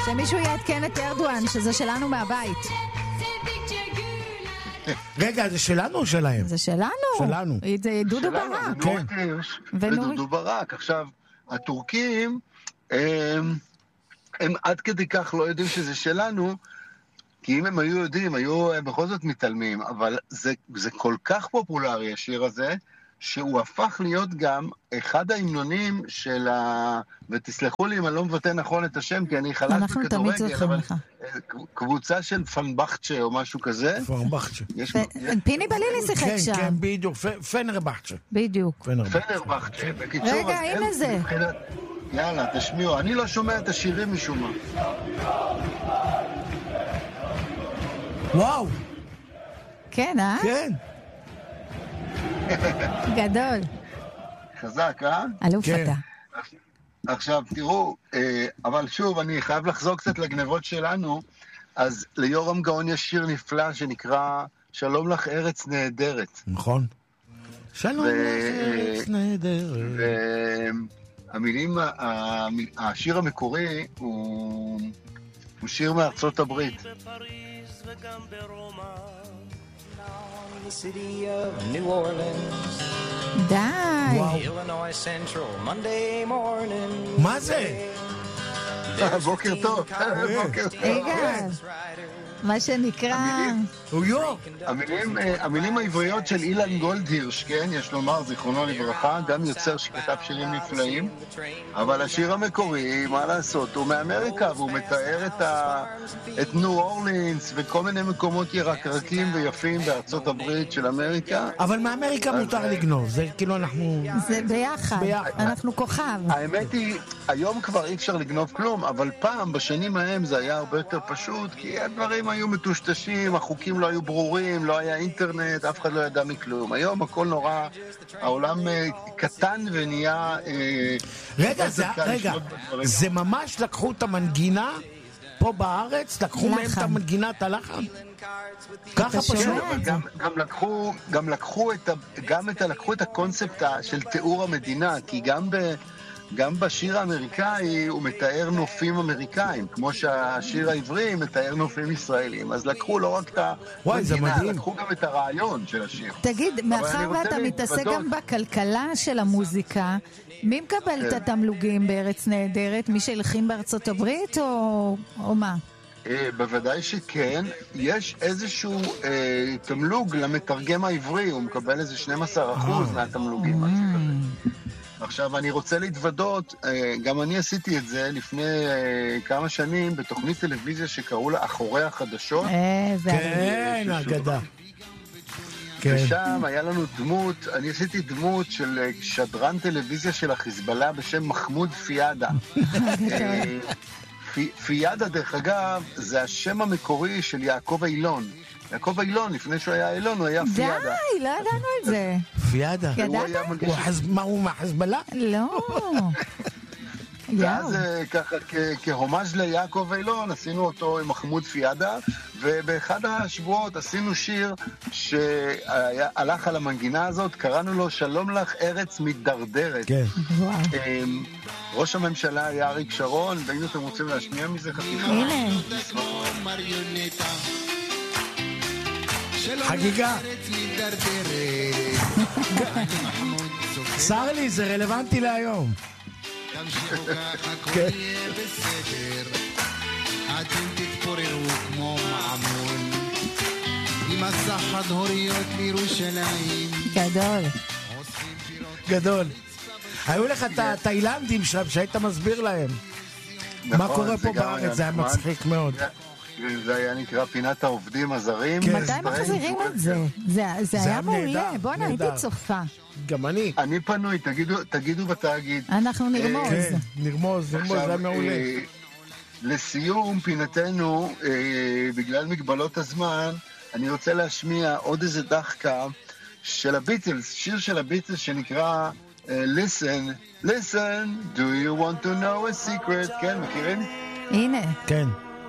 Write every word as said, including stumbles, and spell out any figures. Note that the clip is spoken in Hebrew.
שמישהו יעדכן את ארדואן שזה שלנו מהבית. רגע, זה שלנו או שלהם? זה שלנו. שלנו. זה דודו ברק. כן. ודודו ברק. עכשיו, הטורקים הם, הם עד כדי כך לא יודעים שזה שלנו, כי אם הם היו יודעים, היו בכל זאת מתעלמים, אבל זה, זה כל כך פופולרי, השיר הזה, שהוא הפך להיות גם אחד ההמנונים של ה... ותסלחו לי אם אני לא מבטא נכון את השם, כי אני חלק בכדורגל, אבל קבוצה של פנבחצ'ה או משהו כזה. פנבחצ'ה. פיני בלילי שיחק שם. כן, כן, בדיוק, פנרבחצ'ה. בדיוק. פנרבחצ'ה. רגע, הנה זה. יאללה, תשמיעו. אני לא שומע את השירים משום מה. וואו. כן, אה? כן. גדול. חזק, אה? אלוף אתה. עכשיו, תראו, אבל שוב, אני חייב לחזור קצת לגנבות שלנו, אז ליורם גאון יש שיר נפלא שנקרא שלום לך ארץ נהדרת. נכון. שלום לך ארץ נהדרת. והמילים, השיר המקורי הוא שיר מארצות הברית. וגם ברומא. The city of New Orleans. די. Illinois Central, Monday morning. מה זה? בוקר טוב. בוקר טוב. רגע. מה שנקרא... המילים, המילים העבריות של אילן גולדהירש, כן, יש לומר, זיכרונו לברכה, גם יוצר שכתב שירים נפלאים, אבל השיר המקורי, מה לעשות, הוא מאמריקה, והוא מתאר את, ה... את ניו אורלינס וכל מיני מקומות ירקרקים ויפים בארצות הברית של אמריקה. אבל מאמריקה מותר לגנוב, זה כאילו אנחנו... זה ביחד, אנחנו כוכב. האמת היא, היום כבר אי אפשר לגנוב כלום, אבל פעם, בשנים ההם, זה היה הרבה יותר פשוט, כי הדברים היו מטושטשים, החוקים לא היו ברורים, לא היה אינטרנט, אף אחד לא ידע מכלום. היום הכל נורא, העולם קטן ונהיה... רגע, זה, רגע, זה ממש לקחו את המנגינה פה בארץ, לקחו מהם את המנגינת הלחן? ככה פשוט. גם, גם לקחו, גם לקחו את, גם את, לקחו את הקונספט של תיאור המדינה, כי גם ב... גם בשיר האמריקאי הוא מתאר נופים אמריקאים, כמו שהשיר העברי מתאר נופים ישראלים. אז לקחו לא רק את המדינה, לקחו גם את הרעיון של השיר. תגיד, מאחר ואתה מתעסק גם בכלכלה של המוזיקה, מי מקבל את התמלוגים בארץ נהדרת? מי שהלחין בארצות הברית או, או מה? בוודאי שכן. יש איזשהו אה, תמלוג למתרגם העברי, הוא מקבל איזה שנים עשר אחוז מהתמלוגים. עכשיו, אני רוצה להתוודות, גם אני עשיתי את זה לפני כמה שנים בתוכנית טלוויזיה שקראו לה אחורי החדשות. כן, אגדה. ושם היה לנו דמות, אני עשיתי דמות של שדרן טלוויזיה של החיזבאללה בשם מחמוד פיאדה. פיאדה, דרך אגב, זה השם המקורי של יעקב אילון. יעקב אילון, לפני שהוא היה אילון, הוא היה פיאדה. די, לא ידענו את זה. פיאדה? ידעת? מה, הוא מהחיזבאללה? לא. ואז ככה, כהומאז' ליעקב אילון, עשינו אותו עם מחמוד פיאדה, ובאחד השבועות עשינו שיר שהלך על המנגינה הזאת, קראנו לו שלום לך ארץ מדרדרת. כן. ראש הממשלה היה אריק שרון, ואם אתם רוצים להשמיע מזה חתיכה. הנה. חגיגה. שר לי, זה רלוונטי להיום. גם שחוקך הכל יהיה בסדר, אתם תתפוררו כמו מעמון עם הסחד הוריות לירושלים. גדול. גדול. היו לך את התאילנדים שם שהיית מסביר להם מה קורה פה בארץ, זה היה מצחיק מאוד. זה היה נקרא פינת העובדים הזרים. מתי מחזירים את זה? זה היה מעולה, בוא נהייתי צופה. גם אני. אני פנוי, תגידו בתאגיד. אנחנו נרמוז. כן, נרמוז, נרמוז, זה היה מעולה. לסיום פינתנו, בגלל מגבלות הזמן, אני רוצה להשמיע עוד איזה דחקה של הביטלס, שיר של הביטלס שנקרא Listen, listen, do you want to know a secret? כן, מכירים? הנה. כן.